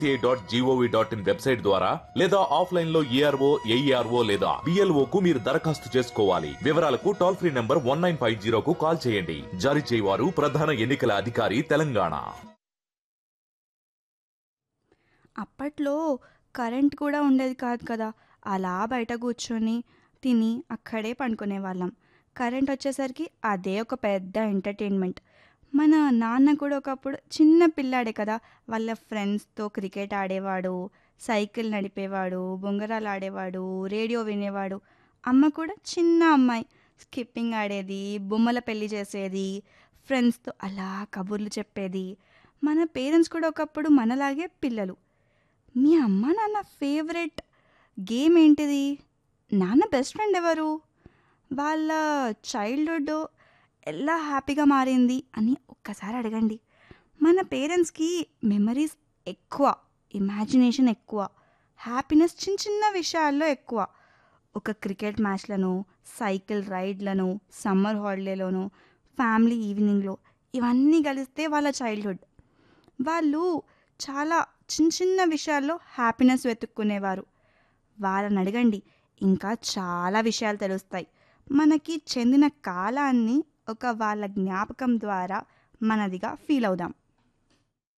@gov.in website ద్వారా లేదా offline లో ఏఆర్ఓ ఏఈఆర్ఓ లేదా బిఎల్ఓ కు మీరు దరఖాస్తు చేసుకోవాలి. వివరాలకు టోల్ ఫ్రీ నంబర్ 1950 కు కాల్ చేయండి. జారీ చేయవారు ప్రధాన ఎన్నికల అధికారి తెలంగాణ. అప్పట్లో కరెంట్ కూడా ఉండేది కాదు కదా. అలా బయట కూర్చొని తిని అక్కడే పండుకునేవాళ్ళం. కరెంట్ వచ్చేసరికి అదే ఒక పెద్ద ఎంటర్టైన్మెంట్. మన నాన్న కూడా ఒకప్పుడు చిన్న పిల్లాడే కదా, వాళ్ళ ఫ్రెండ్స్తో క్రికెట్ ఆడేవాడు, సైకిల్ నడిపేవాడు, బొంగరాలు ఆడేవాడు, రేడియో వినేవాడు. అమ్మ కూడా చిన్న అమ్మాయి, స్కిప్పింగ్ ఆడేది, బొమ్మల పెళ్లి చేసేది, ఫ్రెండ్స్తో అలా కబుర్లు చెప్పేది. మన పేరెంట్స్ కూడా ఒకప్పుడు మనలాగే పిల్లలు. మీ అమ్మ నాన్న ఫేవరెట్ గేమ్ ఏంటిది? నాన్న బెస్ట్ ఫ్రెండ్ ఎవరు? వాళ్ళ చైల్డ్హుడ్ ఎలా హ్యాపీగా మారింది అని ఒక్కసారి అడగండి. మన పేరెంట్స్కి మెమరీస్ ఎక్కువ, ఇమాజినేషన్ ఎక్కువ, హ్యాపీనెస్ చిన్న చిన్న విషయాల్లో ఎక్కువ. ఒక క్రికెట్ మ్యాచ్లను, సైకిల్ రైడ్లను, సమ్మర్ హాలిడేలోను, ఫ్యామిలీ ఈవినింగ్లో ఇవన్నీ కలిస్తే వాళ్ళ చైల్డ్హుడ్. వాళ్ళు చాలా చిన్న చిన్న విషయాల్లో హ్యాపీనెస్ వెతుక్కునేవారు. వాళ్ళని అడగండి, ఇంకా చాలా విషయాలు తెలుస్తాయి. మనకి చెందిన కాలాన్ని ఒక వాళ్ళ జ్ఞాపకం ద్వారా మనదిగా ఫీల్ అవుదాం.